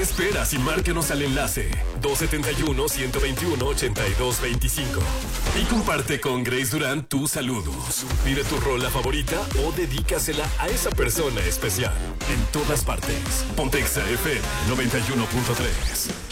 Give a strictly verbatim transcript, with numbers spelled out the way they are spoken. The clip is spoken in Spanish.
esperas y márcanos al enlace dos siete uno, uno dos uno, ocho dos dos cinco y comparte con Grace Durán tus saludos. Pide tu rola favorita o dedícasela a esa persona especial. En todas partes. Pontexa F M noventa y uno punto tres.